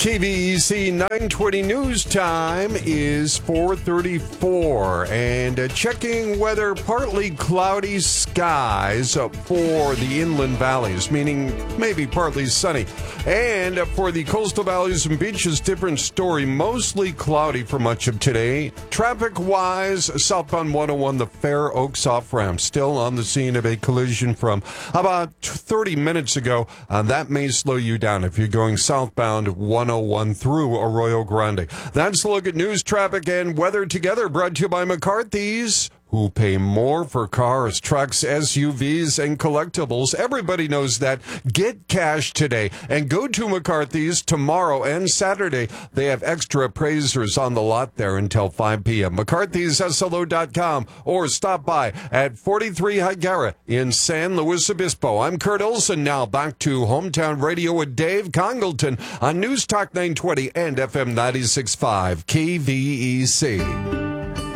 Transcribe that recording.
KVEC 920 news time is 4:34, and checking weather, partly cloudy skies for the inland valleys, meaning maybe partly sunny. And for the coastal valleys and beaches, different story, mostly cloudy for much of today. Traffic-wise, southbound 101, the Fair Oaks off-ramp, still on the scene of a collision from about 30 minutes ago. That may slow you down if you're going southbound 101 through Arroyo Grande. That's a look at news, traffic, and weather together, brought to you by McCarthy's, who pay more for cars, trucks, SUVs, and collectibles. Everybody knows that. Get cash today and go to McCarthy's tomorrow and Saturday. They have extra appraisers on the lot there until 5 p.m. McCarthy'sSLO.com, or stop by at 43 Higuera in San Luis Obispo. I'm Kurt Olson. Now back to Hometown Radio with Dave Congleton on News Talk 920 and FM 96.5 KVEC.